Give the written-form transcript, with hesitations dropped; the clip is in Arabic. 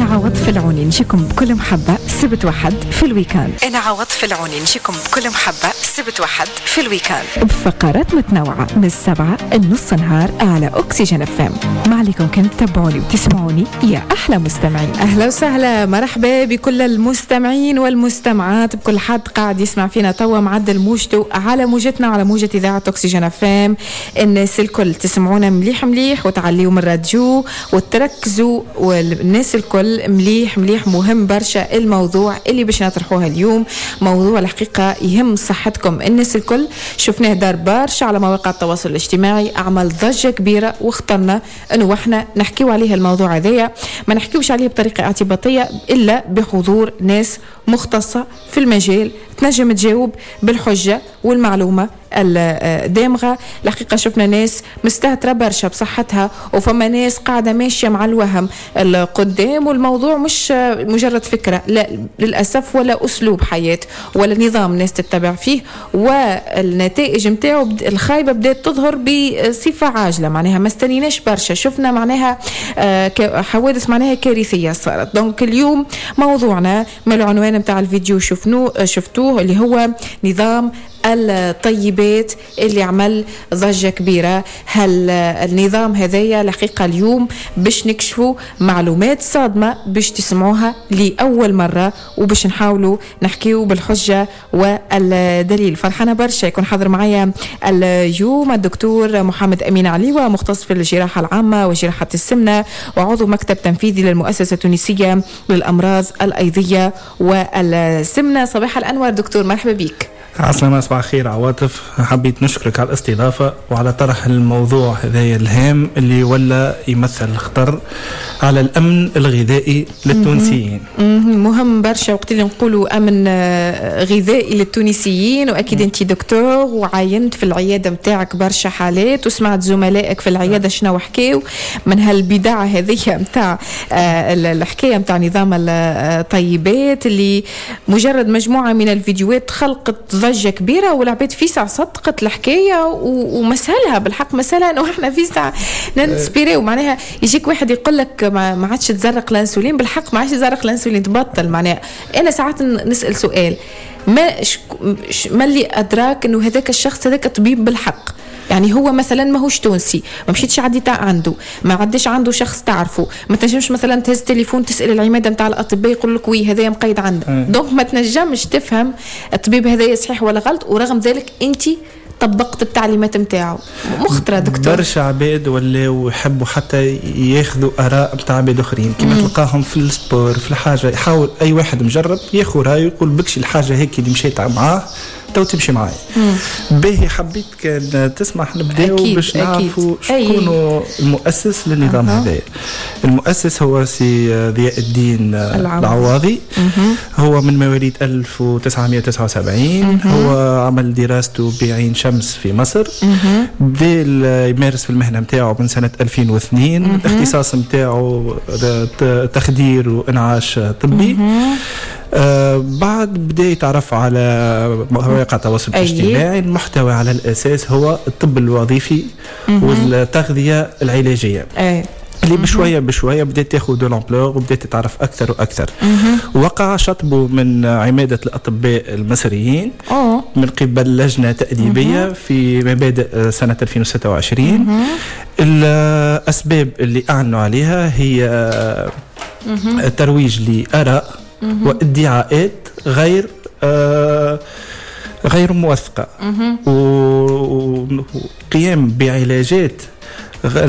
عواطف العوني نجيكم بكل محبة سبت واحد في الويكاند. أنا عواطف العوني نجيكم بكل محبة سبت واحد في الويكاند بفقرات متنوعة من 7 لنص نهار على أكسجين FM. ما عليكم كنت تتابعوني وتسمعوني يا أحلى مستمعين. أهلا وسهلا، مرحبا بكل المستمعين والمستمعات، بكل حد قاعد يسمع فينا توا معدل موجته على موجتنا على موجة إذاعة أكسجين FM. الناس الكل تسمعونا مليح مليح وتعليوا من الراديو وتركزوا، والناس الكل مليح مليح. مهم برشا الموضوع اللي باش نطرحوها اليوم، موضوع الحقيقة يهم صحتكم الناس الكل. شفناه دار برشا على مواقع التواصل الاجتماعي، عمل ضجة كبيرة، واخترنا انه احنا نحكيو عليه الموضوع هذايا. ما نحكيوش عليه بطريقة اعتباطية الا بحضور ناس مختصة في المجال تنجم تجاوب بالحجة والمعلومة الدامغة. الحقيقة شفنا ناس مستهترة برشا بصحتها، وفما ناس قاعدة ماشية مع الوهم القدام، والموضوع مش مجرد فكرة، لا للأسف، ولا أسلوب حياة ولا نظام ناس تتبع فيه، والنتائج متاعه الخايبة بدأت تظهر بصفة عاجلة. معناها ما استنيناش برشا، شفنا معناها حوادث معناها كارثية صارت. دونك اليوم موضوعنا من العنوان متاع الفيديو شفتوه اللي هو نظام الطيبات اللي عمل ضجة كبيرة. هل النظام هذايا الحقيقة اليوم باش نكشفوا معلومات صادمة باش تسمعوها لأول مرة، وباش نحاولوا نحكيوا بالحجة والدليل. فرحانة برشا يكون حاضر معايا اليوم الدكتور محمد أمين عليوة، مختص في الجراحة العامة وجراحة السمنة، وعضو مكتب تنفيذي للمؤسسة التونسية للأمراض الأيضية والسمنة. صباح الأنوار دكتور، مرحبا بك. عسلامة، صباح خير عواطف. حبيت نشكرك على الاستضافة وعلى طرح الموضوع هذا الهام اللي ولا يمثل خطر على الأمن الغذائي للتونسيين. مهم برشا، وقت اللي نقولوا أمن غذائي للتونسيين، وأكيد أنت دكتور وعاينت في العيادة متاعك برشا حالات، وسمعت زملائك في العيادة شنو حكيوا من هالبداية هذه متاع الحكاية متاع نظام الطيبات، اللي مجرد مجموعة من الفيديوهات خلقت ضجة كبيرة، والعباد فيسع صدقت الحكاية ومسهلها بالحق. مسألة انه احنا فيسع ننسبيريو، معناها يجيك واحد يقول لك ما عادش تزرق الانسولين، بالحق ما عادش تزرق الانسولين، تبطل. معناها انا ساعات نسأل سؤال، ما اللي ادراك انه هذاك الشخص هذاك طبيب بالحق؟ يعني هو مثلا ما هوش تونسي، ما مشيتش عديت عنده، ما عدش عنده شخص تعرفه، ما تنجمش مثلا تهز تليفون تسأل العمادة متاع الأطباء يقول لك وي هذا مقيد عنده. دونك ما تنجمش تفهم الطبيب هذا صحيح ولا غلط، ورغم ذلك انت طبقت التعليمات متاعه. مخطرة دكتور. برشا عباد ولاو يحبوا حتى ياخذوا آراء متاع عباد آخرين، كما تلقاهم في السبور في الحاجة، يحاول أي واحد مجرب ياخذ رأيه يقول بكشي الحاجة هيك اللي مشيت معاه تو تمشي معي. باهي حبيت كان تسمح نبداو باش نعرفوا شكون المؤسس للنظام هذا. المؤسس هو سي ضياء الدين العواضي. هو من مواليد 1979. هو عمل دراسته بعين شمس في مصر. بدا يمارس في المهنة متاعه من سنة 2002. الاختصاص متاعه تخدير وإنعاش طبي. بعد بدأ يتعرف على مواقع التواصل الاجتماعي. المحتوى على الأساس هو الطب الوظيفي والتغذية العلاجية، اللي بشوية بدأت تاخذ دو لامبلور وبدأت تتعرف أكثر وأكثر. وقع شطبه من عمادة الأطباء المصريين من قبل لجنة تأديبية في مبادئ سنة 2026. الأسباب اللي أعنوا عليها هي ترويج لآراء وادعاءات غير موثقة، وقيام بعلاجات